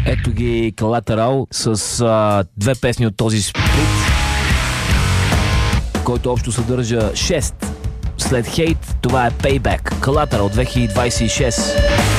Ето ги Collateral с две песни от този сплит, който общо съдържа 6. След Hate, това е Payback. Collateral 2026.